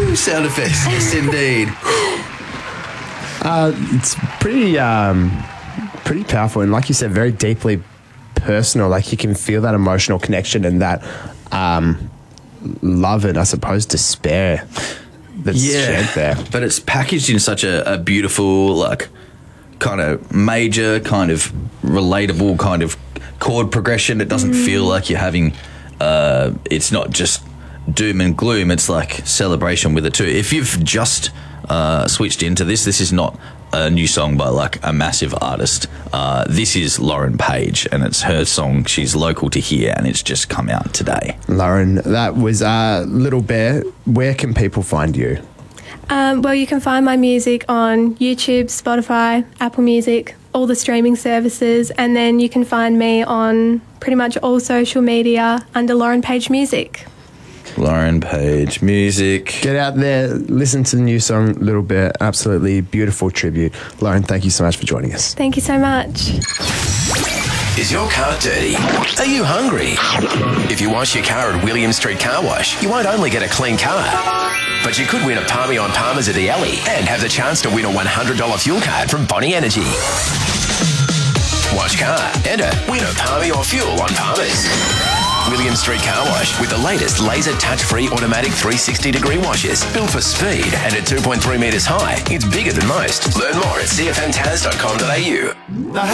Woo! Sound effects. Yes, indeed. It's pretty powerful, and like you said, very deeply personal. Like you can feel that emotional connection and that love and I suppose despair that's shared there. But it's packaged in such a beautiful, like, kind of major, kind of relatable kind of chord progression. It doesn't feel like you're having it's not just doom and gloom, it's like celebration with it too. If you've just switched into this is not a new song by like a massive artist. This is Lauren Page, and it's her song. She's local to here, and it's just come out today. Lauren, that was Little Bear. Where can people find you? Well, you can find my music on YouTube, Spotify, Apple Music, all the streaming services, and then you can find me on pretty much all social media under Lauren Page Music. Lauren Page Music. Get out there, listen to the new song, Little Bear. Absolutely beautiful tribute. Lauren, thank you so much for joining us. Thank you so much. Is your car dirty? Are you hungry? If you wash your car at William Street Car Wash, you won't only get a clean car, but you could win a Palmy on Palmers at the Alley and have the chance to win a $100 fuel card from Bonnie Energy. Wash car, enter, win a Palmy or fuel on Palmers. William Street Car Wash with the latest laser touch-free automatic 360-degree washers. Built for speed and at 2.3 metres high, it's bigger than most. Learn more at cfmtaz.com.au.